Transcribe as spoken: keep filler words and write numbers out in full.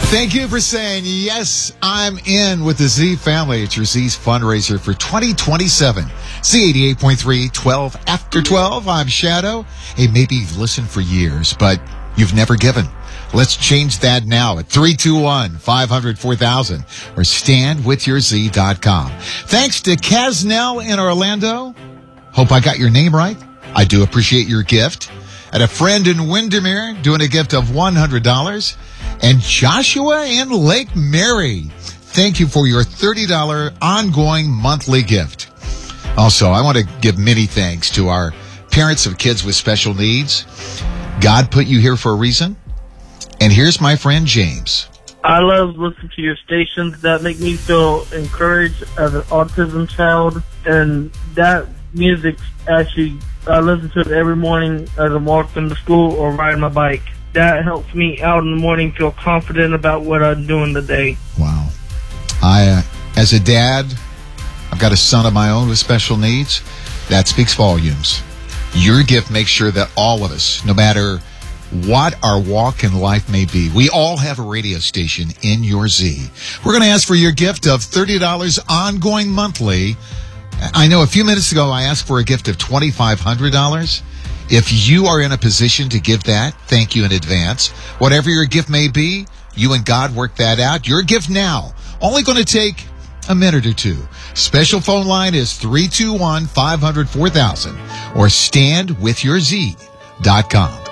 Thank you for saying, yes, I'm in with the Z family. It's your Z's fundraiser for twenty twenty-seven. Z eighty-eight point three, twelve after twelve. I'm Shadow. Hey, maybe you've listened for years, but you've never given. Let's change that now at three two one, five hundred, four thousand or stand with your z dot com. Thanks to Casnell in Orlando. Hope I got your name right. I do appreciate your gift. And a friend in Windermere doing a gift of one hundred dollars. And Joshua in Lake Mary, thank you for your thirty dollars ongoing monthly gift. Also, I want to give many thanks to our parents of kids with special needs. God put you here for a reason. And here's my friend James. I love listening to your stations that make me feel encouraged as an autism child. And that music, actually, I listen to it every morning as I'm walking to school or riding my bike. That helps me out in the morning feel confident about what I'm doing today. Wow. I, uh, as a dad, I've got a son of my own with special needs. That speaks volumes. Your gift makes sure that all of us, no matter what our walk in life may be, we all have a radio station in your Z. We're going to ask for your gift of thirty dollars ongoing monthly. I know a few minutes ago I asked for a gift of twenty-five hundred dollars. If you are in a position to give that, thank you in advance. Whatever your gift may be, you and God work that out. Your gift now, only going to take a minute or two. Special phone line is three two one, five hundred, four thousand or stand with your z dot com.